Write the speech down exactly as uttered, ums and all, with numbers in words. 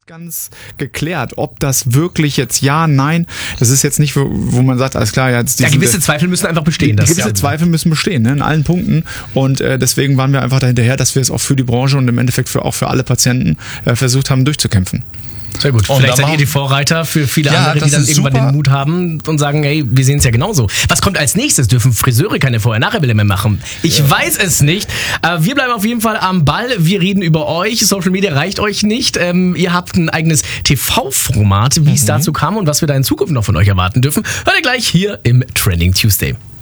ganz geklärt, ob das wirklich jetzt ja, nein, das ist jetzt nicht, wo, wo man sagt, alles klar, jetzt ja, gewisse Zweifel müssen einfach bestehen. Das gewisse ja. Zweifel müssen bestehen, ne, in allen Punkten und äh, deswegen waren wir einfach dahinterher, dass wir es auch für die Branche und im Endeffekt für, auch für alle Patienten äh, versucht haben durchzukämpfen. Sehr gut. Und vielleicht seid ihr die Vorreiter für viele ja, andere, die dann irgendwann super. den Mut haben und sagen, hey, wir sehen es ja genauso. Was kommt als nächstes? Dürfen Friseure keine Vorher-Nachher-Bilder mehr machen? Ich ja. weiß es nicht. Äh, wir bleiben auf jeden Fall am Ball. Wir reden über euch. Social Media reicht euch nicht. Ähm, ihr habt ein eigenes T V-Format, wie es mhm. dazu kam und was wir da in Zukunft noch von euch erwarten dürfen. Hört ihr gleich hier im Trending Tuesday.